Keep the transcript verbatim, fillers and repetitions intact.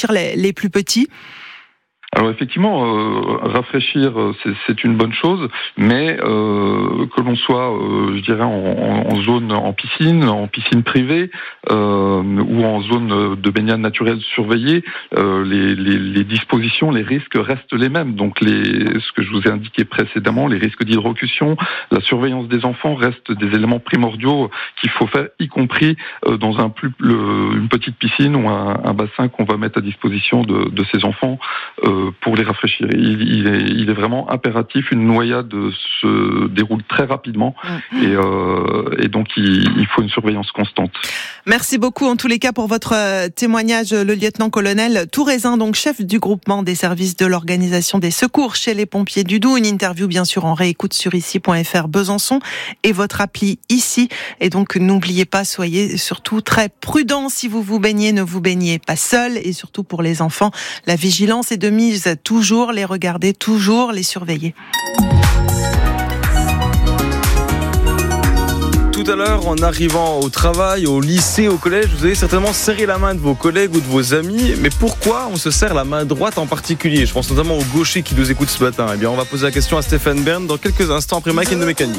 les, les plus petits ? Alors effectivement, euh, rafraîchir, c'est, c'est une bonne chose, mais euh, que l'on soit, euh, je dirais, en, en zone, en piscine, en piscine privée euh, ou en zone de baignade naturelle surveillée, euh, les, les, les dispositions, les risques restent les mêmes. Donc les, ce que je vous ai indiqué précédemment, les risques d'hydrocution, la surveillance des enfants restent des éléments primordiaux qu'il faut faire, y compris euh, dans un plus, le, une petite piscine ou un, un bassin qu'on va mettre à disposition de, de ces enfants. Euh, pour les rafraîchir. Il, il, est, il est vraiment impératif. Une noyade se déroule très rapidement mmh. et, euh, et donc il, il faut une surveillance constante. Merci beaucoup en tous les cas pour votre témoignage, le lieutenant-colonel Touraisin, donc chef du groupement des services de l'organisation des secours chez les pompiers du Doubs. Une interview bien sûr en réécoute sur ici point f r Besançon et votre appli ici. Et donc n'oubliez pas, soyez surtout très prudents si vous vous baignez, ne vous baignez pas seul et surtout pour les enfants, la vigilance est de mise. Toujours les regarder, toujours les surveiller. Tout à l'heure, en arrivant au travail, au lycée, au collège, vous allez certainement serrer la main de vos collègues ou de vos amis. Mais pourquoi on se serre la main droite en particulier ? Je pense notamment aux gauchers qui nous écoutent ce matin. Eh bien, on va poser la question à Stéphane Bern dans quelques instants après Mike and the Mechanic.